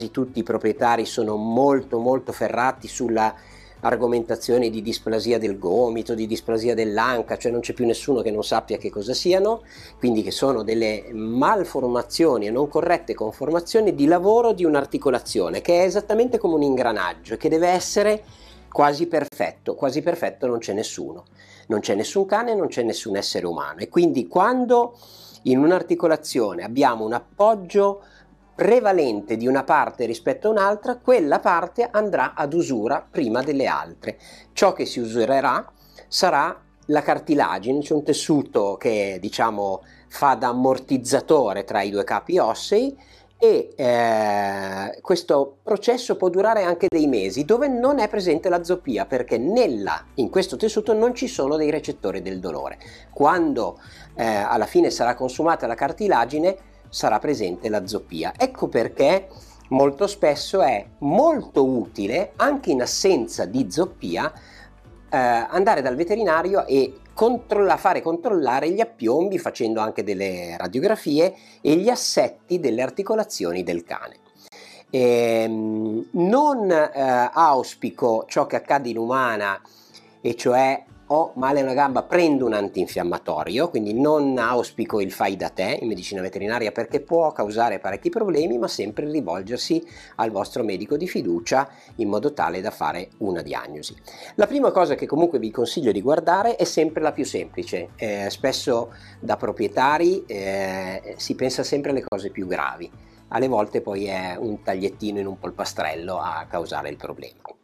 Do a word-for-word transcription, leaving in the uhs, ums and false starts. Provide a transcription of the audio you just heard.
tutti i proprietari sono molto molto ferrati sulla argomentazione di displasia del gomito, di displasia dell'anca, cioè non c'è più nessuno che non sappia che cosa siano, quindi che sono delle malformazioni e non corrette conformazioni di lavoro di un'articolazione che è esattamente come un ingranaggio, che deve essere quasi perfetto. Quasi perfetto non c'è nessuno, non c'è nessun cane, non c'è nessun essere umano, e quindi quando in un'articolazione abbiamo un appoggio prevalente di una parte rispetto a un'altra, quella parte andrà ad usura prima delle altre. Ciò che si usurerà sarà la cartilagine, c'è un tessuto che diciamo fa da ammortizzatore tra i due capi ossei, e eh, questo processo può durare anche dei mesi, dove non è presente la zoppia, perché nella, in questo tessuto non ci sono dei recettori del dolore. Quando eh, alla fine sarà consumata la cartilagine, sarà presente la zoppia. Ecco perché molto spesso è molto utile, anche in assenza di zoppia, eh, andare dal veterinario e controlla, fare controllare gli appiombi, facendo anche delle radiografie, e gli assetti delle articolazioni del cane. Ehm, non eh, auspico ciò che accade in umana, e cioè ho male a una gamba, prendo un antinfiammatorio, quindi non auspico il fai da te in medicina veterinaria, perché può causare parecchi problemi, ma sempre rivolgersi al vostro medico di fiducia in modo tale da fare una diagnosi. La prima cosa che comunque vi consiglio di guardare è sempre la più semplice. Eh, spesso da proprietari eh, si pensa sempre alle cose più gravi, alle volte poi è un tagliettino in un polpastrello a causare il problema.